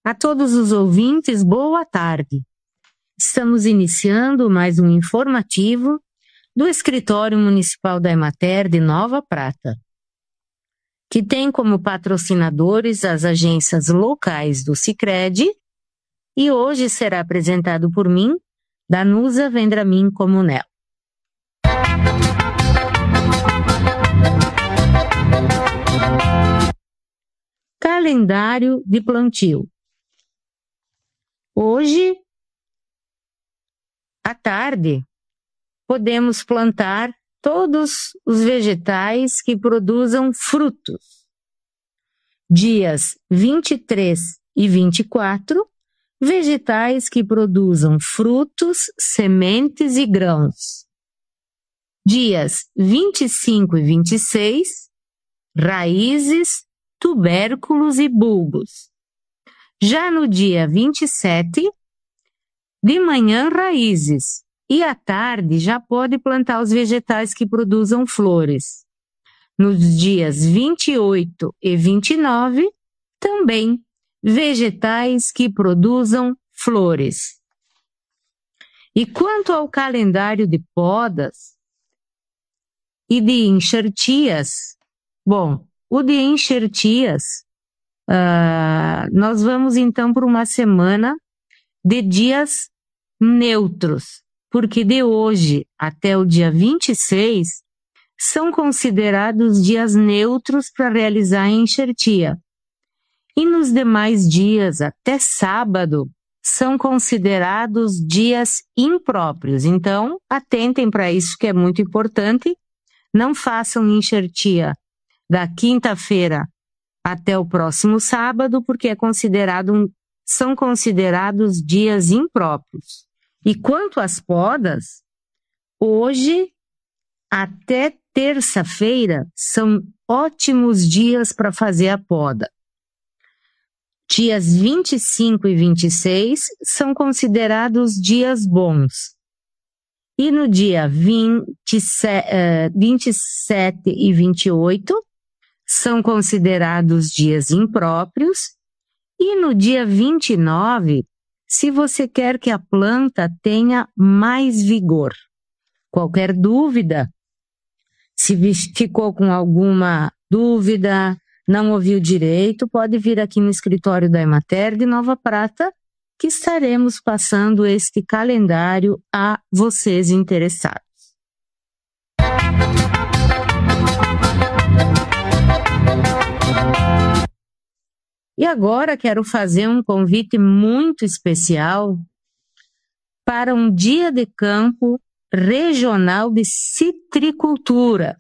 A todos os ouvintes, boa tarde. Estamos iniciando mais um informativo do Escritório Municipal da Emater de Nova Prata, que tem como patrocinadores as agências locais do Sicredi, e hoje será apresentado por mim, Danusa Vendramin Comunel. Calendário de plantio. Hoje, à tarde, podemos plantar todos os vegetais que produzam frutos. Dias 23 e 24, vegetais que produzam frutos, sementes e grãos. Dias 25 e 26, raízes, tubérculos e bulbos. Já no dia 27, de manhã raízes, e à tarde já pode plantar os vegetais que produzam flores. Nos dias 28 e 29, também vegetais que produzam flores. E quanto ao calendário de podas e de enxertias, bom, o de enxertias, nós vamos então por uma semana de dias neutros, porque de hoje até o dia 26 são considerados dias neutros para realizar a enxertia. E nos demais dias, até sábado, são considerados dias impróprios. Então, atentem para isso que é muito importante. Não façam enxertia da quinta-feira até o próximo sábado, porque são considerados dias impróprios. E quanto às podas, hoje até terça-feira são ótimos dias para fazer a poda. Dias 25 e 26 são considerados dias bons. E no dia 27 e 28 são considerados dias impróprios. E no dia 29, se você quer que a planta tenha mais vigor. Qualquer dúvida, se ficou com alguma dúvida, não ouviu direito, pode vir aqui no escritório da Emater de Nova Prata, que estaremos passando este calendário a vocês interessados. E agora quero fazer um convite muito especial para um dia de campo regional de citricultura,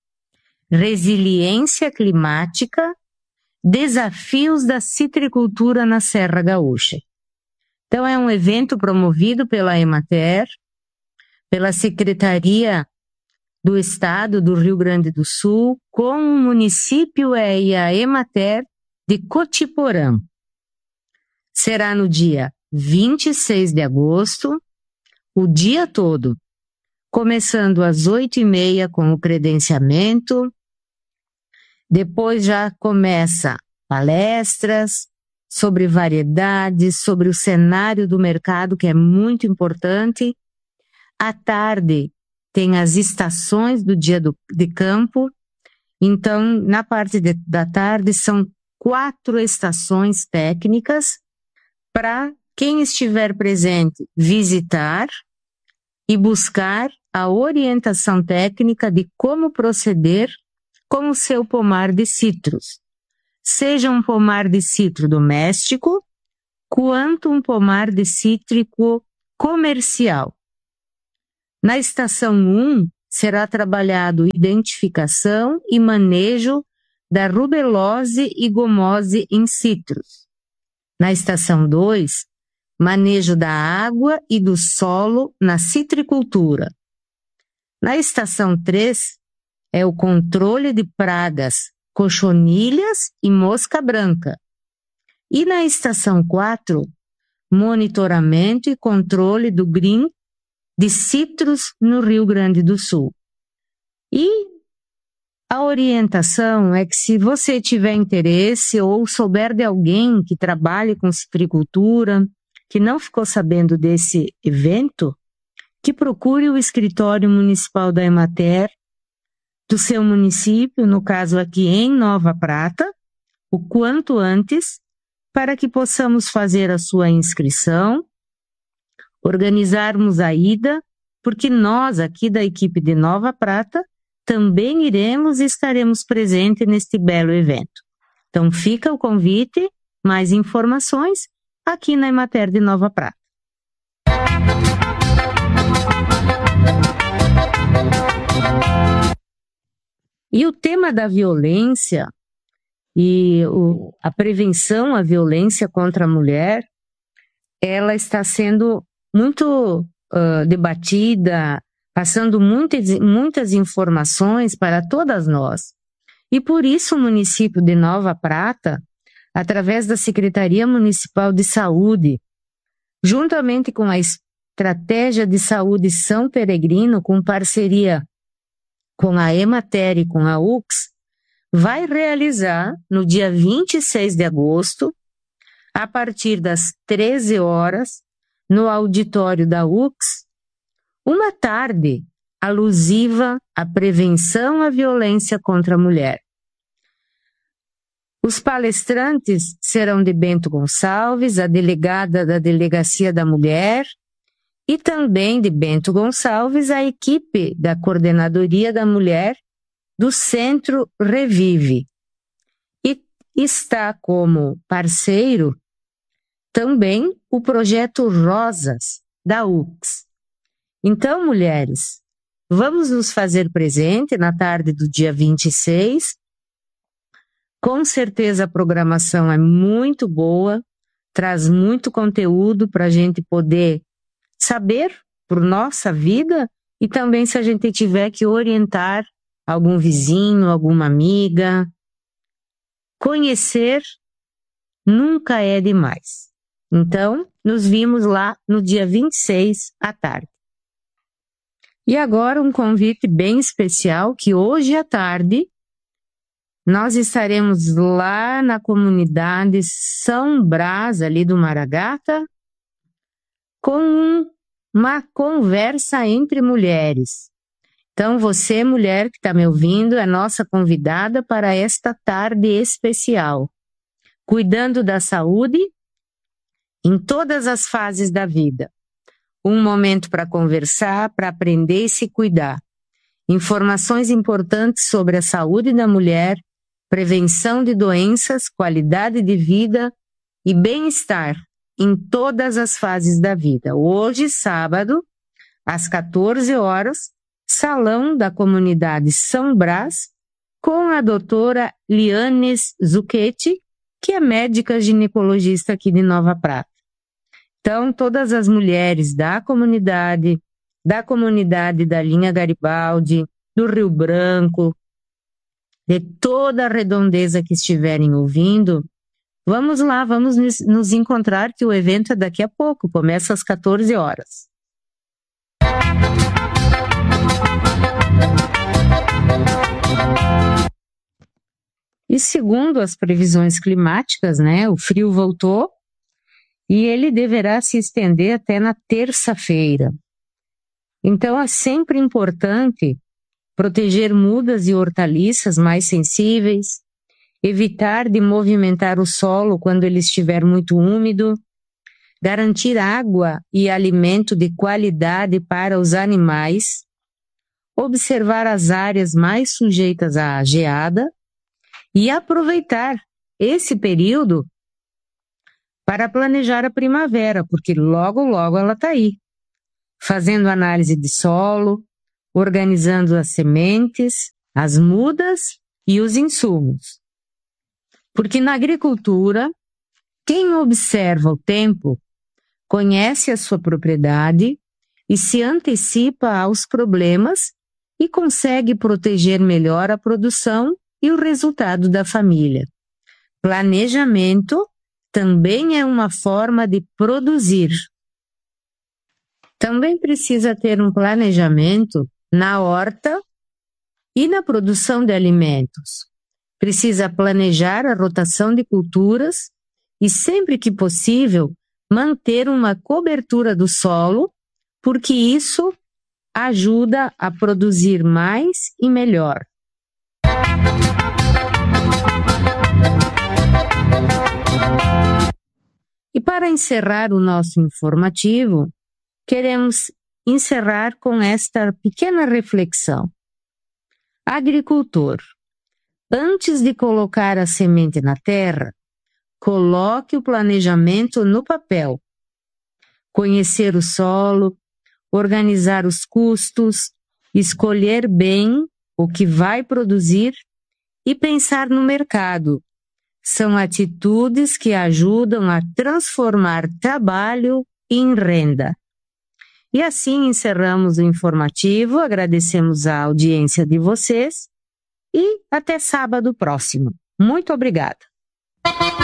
resiliência climática, desafios da citricultura na Serra Gaúcha. Então é um evento promovido pela Emater, pela Secretaria do Estado do Rio Grande do Sul, com o município e a Emater de Cotiporã. Será no dia 26 de agosto, o dia todo, começando às 8h30 com o credenciamento. Depois já começa palestras sobre variedades, sobre o cenário do mercado, que é muito importante. À tarde tem as estações do dia de campo. Então, na parte da tarde, são 4 estações técnicas para quem estiver presente visitar e buscar a orientação técnica de como proceder com o seu pomar de citros. Seja um pomar de citro doméstico, quanto um pomar de cítrico comercial. Na estação 1, será trabalhado identificação e manejo da rubelose e gomose em citros. Na estação 2, manejo da água e do solo na citricultura. Na estação 3, é o controle de pragas, cochonilhas e mosca branca. E na estação 4, monitoramento e controle do green de citros no Rio Grande do Sul. E A orientação é que se você tiver interesse ou souber de alguém que trabalhe com citricultura, que não ficou sabendo desse evento, que procure o escritório municipal da Emater do seu município, no caso aqui em Nova Prata, o quanto antes, para que possamos fazer a sua inscrição, organizarmos a ida, porque nós aqui da equipe de Nova Prata também iremos e estaremos presentes neste belo evento. Então fica o convite, mais informações aqui na Emater de Nova Prata. E o tema da violência e a prevenção à violência contra a mulher, ela está sendo muito debatida, passando muitas informações para todas nós. E por isso o município de Nova Prata, através da Secretaria Municipal de Saúde, juntamente com a Estratégia de Saúde São Peregrino, com parceria com a Emater e com a UX, vai realizar no dia 26 de agosto, a partir das 13 horas, no auditório da UX, uma tarde alusiva à prevenção à violência contra a mulher. Os palestrantes serão de Bento Gonçalves, a delegada da Delegacia da Mulher, e também de Bento Gonçalves, a equipe da Coordenadoria da Mulher do Centro Revive. E está como parceiro também o projeto Rosas, da UX. Então, mulheres, vamos nos fazer presente na tarde do dia 26. Com certeza a programação é muito boa, traz muito conteúdo para a gente poder saber por nossa vida e também se a gente tiver que orientar algum vizinho, alguma amiga. Conhecer nunca é demais. Então, nos vimos lá no dia 26 à tarde. E agora um convite bem especial, que hoje à tarde nós estaremos lá na comunidade São Brás, ali do Maragata, com uma conversa entre mulheres. Então, você, mulher que está me ouvindo, é nossa convidada para esta tarde especial, cuidando da saúde em todas as fases da vida. Um momento para conversar, para aprender e se cuidar. Informações importantes sobre a saúde da mulher, prevenção de doenças, qualidade de vida e bem-estar em todas as fases da vida. Hoje, sábado, às 14 horas, Salão da Comunidade São Brás, com a doutora Lianes Zucchetti, que é médica ginecologista aqui de Nova Prata. Então, todas as mulheres da comunidade da linha Garibaldi, do Rio Branco, de toda a redondeza que estiverem ouvindo, vamos lá, vamos nos encontrar, que o evento é daqui a pouco, começa às 14 horas. E segundo as previsões climáticas, né, o frio voltou e ele deverá se estender até na terça-feira. Então é sempre importante proteger mudas e hortaliças mais sensíveis, evitar de movimentar o solo quando ele estiver muito úmido, garantir água e alimento de qualidade para os animais, observar as áreas mais sujeitas à geada e aproveitar esse período para planejar a primavera, porque logo, logo ela está aí, fazendo análise de solo, organizando as sementes, as mudas e os insumos. Porque na agricultura, quem observa o tempo conhece a sua propriedade e se antecipa aos problemas e consegue proteger melhor a produção e o resultado da família. Planejamento também é uma forma de produzir. Também precisa ter um planejamento na horta E na produção de alimentos? Precisa planejar a rotação de culturas e, sempre que possível, manter uma cobertura do solo, porque isso ajuda a produzir mais e melhor. E para encerrar o nosso informativo, queremos encerrar com esta pequena reflexão. Agricultor, antes de colocar a semente na terra, coloque o planejamento no papel. Conhecer o solo, organizar os custos, escolher bem o que vai produzir e pensar no mercado. São atitudes que ajudam a transformar trabalho em renda. E assim encerramos o informativo, agradecemos a audiência de vocês e até sábado próximo. Muito obrigada.